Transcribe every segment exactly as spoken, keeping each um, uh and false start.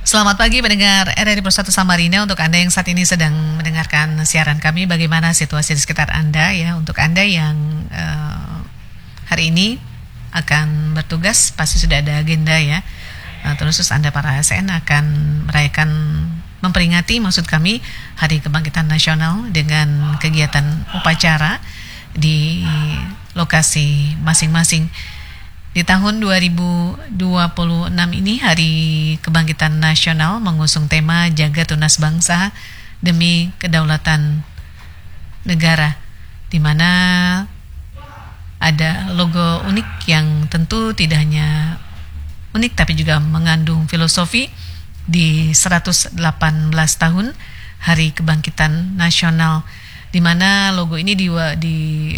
Selamat pagi pendengar R R I Persatu Samarinda. Untuk Anda yang saat ini sedang mendengarkan siaran kami, bagaimana situasi di sekitar Anda ya. Untuk Anda yang uh, hari ini akan bertugas, pasti sudah ada agenda ya. Uh, terus Anda para A S N akan merayakan, memperingati maksud kami Hari Kebangkitan Nasional dengan kegiatan upacara di lokasi masing-masing. Di tahun dua ribu dua puluh enam ini, Hari Kebangkitan Nasional mengusung tema Jaga Tunas Bangsa Demi Kedaulatan Negara, di mana ada logo unik yang tentu tidak hanya unik tapi juga mengandung filosofi di seratus delapan belas tahun Hari Kebangkitan Nasional, di mana logo ini di, di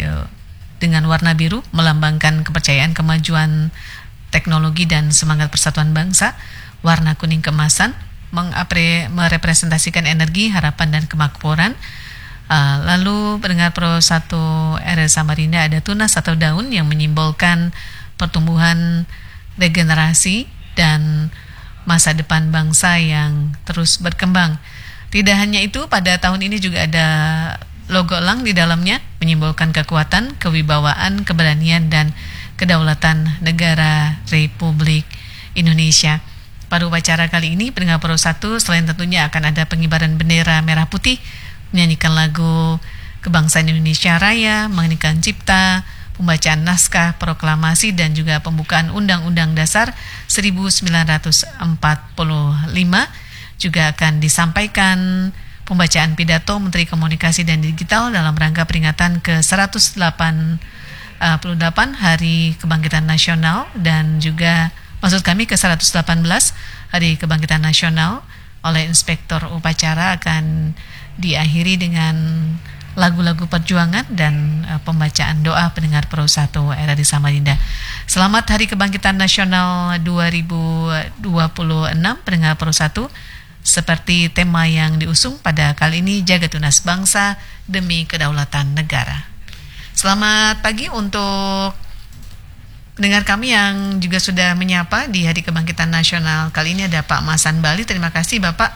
dengan warna biru melambangkan kepercayaan, kemajuan teknologi dan semangat persatuan bangsa. Warna kuning keemasan mengapre, merepresentasikan energi, harapan dan kemakmuran. Uh, lalu pendengar Pro satu R R I Samarinda, ada tunas atau daun yang menyimbolkan pertumbuhan, regenerasi dan masa depan bangsa yang terus berkembang. Tidak hanya itu, pada tahun ini juga ada logo elang di dalamnya, menyimbolkan kekuatan, kewibawaan, keberanian, dan kedaulatan negara Republik Indonesia. Pada upacara kali ini, pendengar Pro satu, selain tentunya akan ada pengibaran bendera merah putih, menyanyikan lagu Kebangsaan Indonesia Raya, menyanyikan cipta, pembacaan naskah proklamasi, dan juga pembukaan Undang-Undang Dasar seribu sembilan ratus empat puluh lima. Juga akan disampaikan pembacaan pidato Menteri Komunikasi dan Digital dalam rangka peringatan ke seratus delapan puluh delapan Hari Kebangkitan Nasional, dan juga maksud kami ke seratus delapan belas Hari Kebangkitan Nasional. Oleh Inspektur Upacara akan diakhiri dengan lagu-lagu perjuangan dan uh, pembacaan doa pendengar Pro satu R R I Samarinda. Selamat Hari Kebangkitan Nasional dua ribu dua puluh enam pendengar Pro satu. Seperti tema yang diusung pada kali ini, Jaga Tunas Bangsa Demi Kedaulatan Negara. Selamat pagi untuk pendengar kami yang juga sudah menyapa di Hari Kebangkitan Nasional. Kali ini ada Pak Masan Bali. Terima kasih Bapak.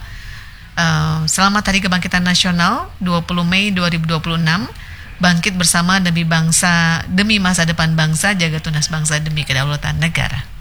Uh, selamat Hari Kebangkitan Nasional dua puluh Mei dua ribu dua puluh enam. Bangkit bersama demi bangsa, demi masa depan bangsa, jaga tunas bangsa demi kedaulatan negara.